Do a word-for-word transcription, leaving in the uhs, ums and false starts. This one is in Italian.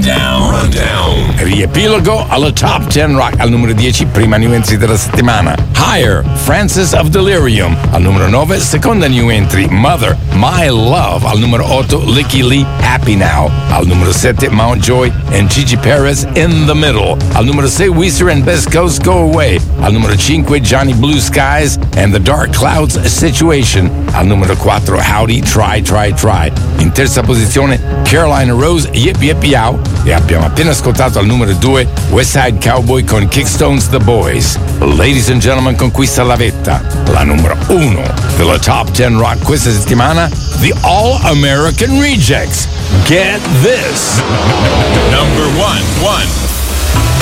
Rundown. Rundown. Riepilogo alla Top dieci Rock. Al numero dieci, prima new entry della settimana. Higher, Francis of Delirium. Al numero nove, seconda new entry, Mother, My Love. Al numero otto, Licky Lee, Happy Now. Al numero sette, Mount Joy and Gigi Perez, In the Middle. Al numero sei, Weezer and Best Coast, Go Away. Al numero cinque, Johnny Blue Skies and the Dark Clouds Situation. Al numero quattro, Howdy, Try, Try, Try. In terza posizione, Carolina Rose, Yip Yip Yow. E abbiamo appena ascoltato al numero due, West Side Cowboy con Kickstones The Boys. Ladies and gentlemen, conquista la vetta, la numero uno della Top dieci Rock questa settimana, The All American Rejects. Get this. Number one. One.